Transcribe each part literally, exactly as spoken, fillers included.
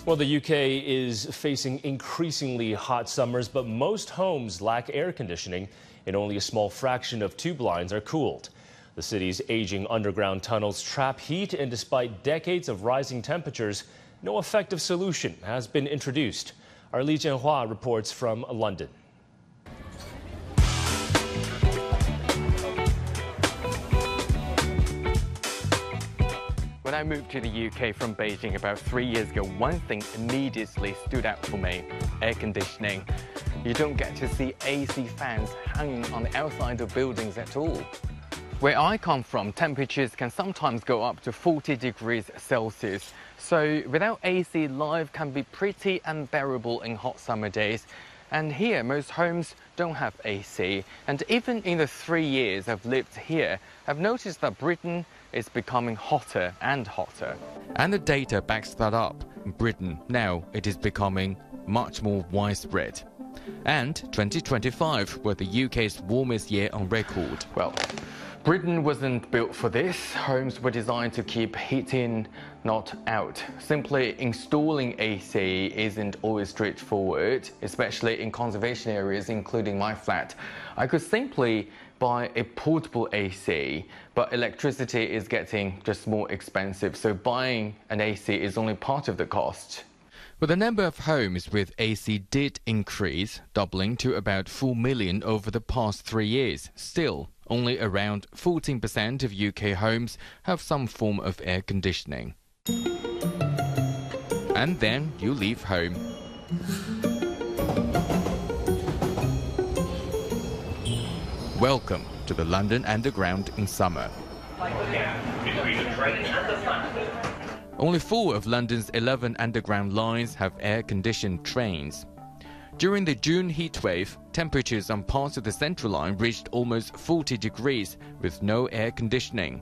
Well, the U K is facing increasingly hot summers, but most homes lack air conditioning, and only a small fraction of tube lines are cooled. The city's aging underground tunnels trap heat, and despite decades of rising temperatures, no effective solution has been introduced. Our Li Jianhua reports from London. When I moved to the U K from Beijing about three years ago, one thing immediately stood out for me: air conditioning. You don't get to see A C fans hanging on the outside of buildings at all. Where I come from, temperatures can sometimes go up to forty degrees Celsius. So without A C, life can be pretty unbearable in hot summer days. And here, most homes don't have A C. And even in the three years I've lived here, I've noticed that Britain is becoming hotter and hotter. And the data backs that up. In Britain, now it is becoming much more widespread. And twenty twenty-five was the U K's warmest year on record. Well, Britain wasn't built for this. Homes were designed to keep heat in, not out. Simply installing A C isn't always straightforward, especially in conservation areas, including my flat. I could simply buy a portable A C, but electricity is getting just more expensive, so buying an A C is only part of the cost. But the number of homes with A C did increase, doubling to about four million over the past three years. Still, only around fourteen percent of U K homes have some form of air conditioning. And then you leave home. Welcome to the London Underground in summer. Only four of London's eleven underground lines have air-conditioned trains. During the June heatwave, temperatures on parts of the Central Line reached almost forty degrees with no air conditioning.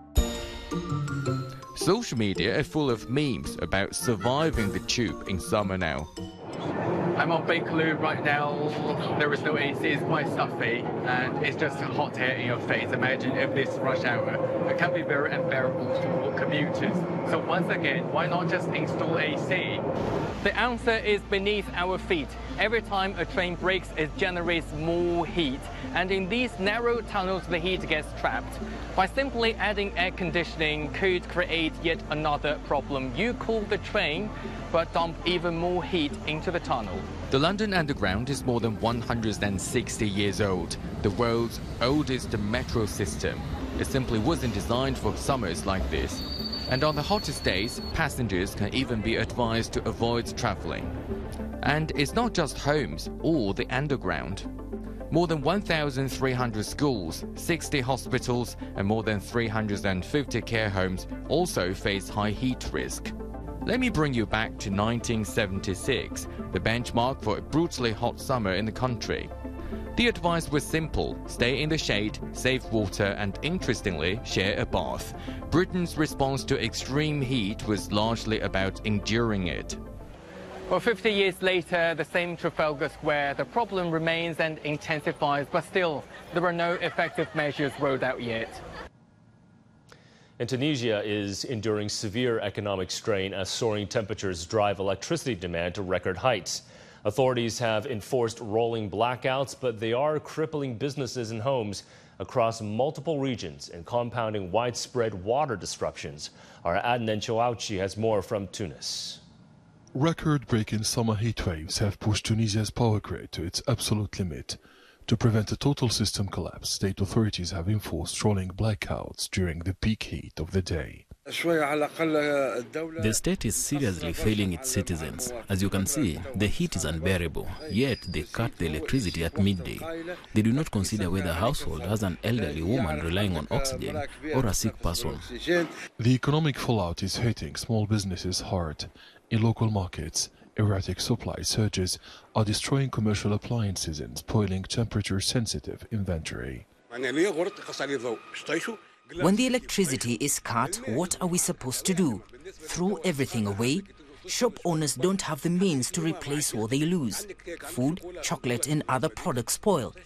Social media are full of memes about surviving the tube in summer now. I'm on Bakerloo right now. There is no A C, it's quite stuffy, and it's just hot air in your face. Imagine if this rush hour. It can be very unbearable for commuters. So once again, why not just install A C? The answer is beneath our feet. Every time a train brakes, it generates more heat. And in these narrow tunnels, the heat gets trapped. By simply adding air conditioning could create yet another problem. You cool the train, but dump even more heat into the tunnel. The London Underground is more than one hundred sixty years old, the world's oldest metro system. It simply wasn't designed for summers like this. And on the hottest days, passengers can even be advised to avoid traveling. And it's not just homes or the underground. More than one thousand three hundred schools, sixty hospitals, and more than three hundred fifty care homes also face high heat risk. Let me bring you back to nineteen seventy-six, the benchmark for a brutally hot summer in the country. The advice was simple: stay in the shade, save water, and interestingly, share a bath. Britain's response to extreme heat was largely about enduring it. Well, fifty years later, the same Trafalgar Square, the problem remains and intensifies, but still, there are no effective measures rolled out yet. And Tunisia is enduring severe economic strain as soaring temperatures drive electricity demand to record heights. Authorities have enforced rolling blackouts, but they are crippling businesses and homes across multiple regions and compounding widespread water disruptions. Our Adnan Chouauchi has more from Tunis. Record-breaking summer heat waves have pushed Tunisia's power grid to its absolute limit. To prevent a total system collapse, state authorities have enforced rolling blackouts during the peak heat of the day. The state is seriously failing its citizens. As you can see, the heat is unbearable, yet they cut the electricity at midday. They do not consider whether a household has an elderly woman relying on oxygen or a sick person. The economic fallout is hitting small businesses hard. In local markets, erratic supply surges are destroying commercial appliances and spoiling temperature-sensitive inventory. When the electricity is cut, what are we supposed to do? Throw everything away? Shop owners don't have the means to replace what they lose. Food, chocolate and other products spoil.